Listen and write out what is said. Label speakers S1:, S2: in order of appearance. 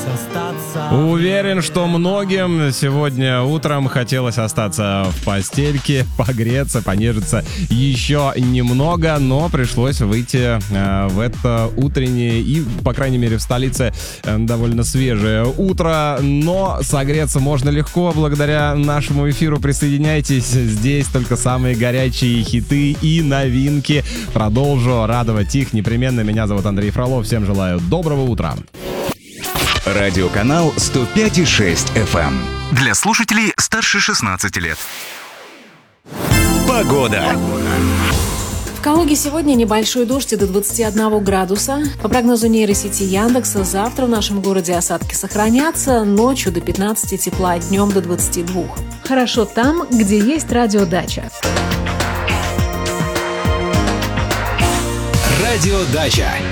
S1: Уверен, что многим сегодня утром хотелось остаться в постельке, погреться, понежиться еще немного, но пришлось выйти в это утреннее и, по крайней мере, в столице довольно свежее утро, но согреться можно легко благодаря нашему эфиру. Присоединяйтесь, здесь только самые горячие хиты и новинки. Продолжу радовать их непременно. Меня зовут Андрей Фролов. Всем желаю доброго утра.
S2: Радиоканал 105,6 FM. Для слушателей старше 16 лет. Погода.
S3: В Калуге сегодня небольшой дождь до 21 градуса. По прогнозу нейросети Яндекса, завтра в нашем городе осадки сохранятся, ночью до 15 тепла, днем до 22.
S4: Хорошо там, где есть радиодача.
S2: Радиодача.